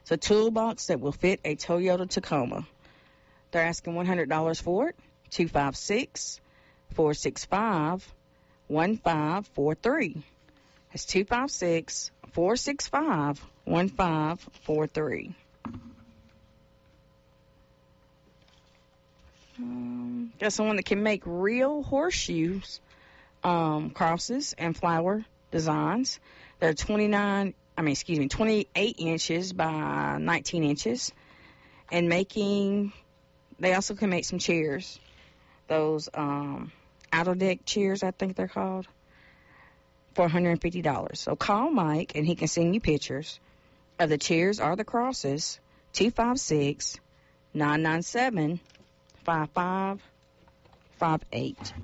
It's a toolbox that will fit a Toyota Tacoma. They're asking $100 for it. 256-465-1543. That's 256-465-1543. Got someone that can make real horseshoes, crosses, and flower designs. They're 28 inches by 19 inches. And they also can make some chairs. Those outer deck chairs, I think they're called, for $150. So call Mike, and he can send you pictures of the chairs or the crosses. 256-997-5558.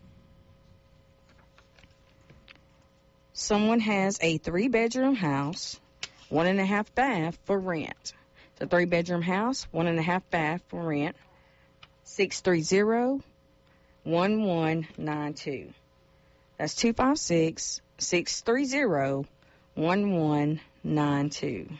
Someone has a 3-bedroom house, 1.5 bath for rent. It's a 3-bedroom house, 1.5 bath for rent. 630-1192. That's 256-630-1192.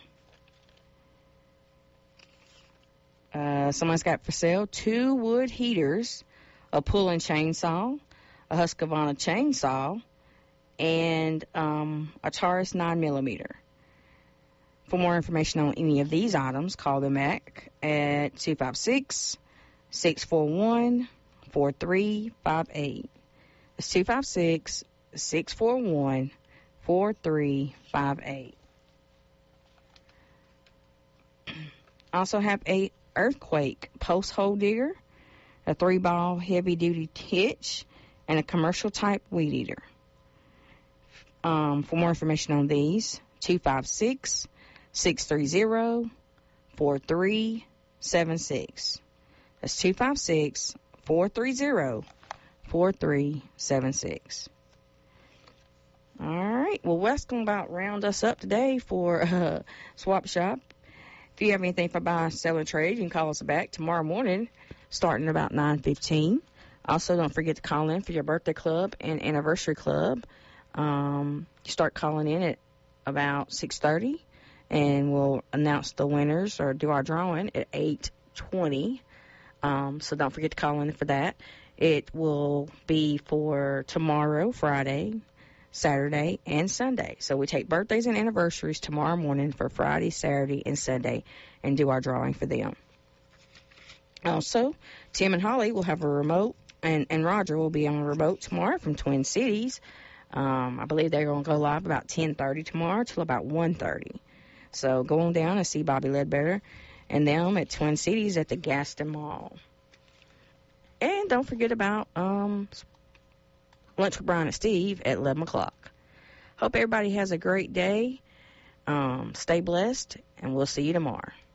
Someone's got for sale 2 wood heaters, a pulling chainsaw, a Husqvarna chainsaw, and a Taurus 9mm. For more information on any of these items, call them back at 256-641-4358. It's 256-641-4358. Also have a earthquake post hole digger, a 3-ball heavy-duty hitch, and a commercial type weed eater. For more information on these, 256-630-4376. That's 256-430-4376. All right. Well, that's going to about round us up today for Swap Shop. If you have anything for buy, sell, and trade, you can call us back tomorrow morning starting about 9:15. Also, don't forget to call in for your birthday club and anniversary club. You start calling in at about 6:30, and we'll announce the winners or do our drawing at 8:20. So don't forget to call in for that. It will be for tomorrow, Friday, Saturday, and Sunday. So we take birthdays and anniversaries tomorrow morning for Friday, Saturday, and Sunday and do our drawing for them. Also, Tim and Holly will have a remote, and Roger will be on a remote tomorrow from Twin Cities. I believe they're going to go live about 10:30 tomorrow till about 1:30. So go on down and see Bobby Ledbetter and them at Twin Cities at the Gaston Mall. And don't forget about Lunch with Brian and Steve at 11 o'clock. Hope everybody has a great day. Stay blessed, and we'll see you tomorrow.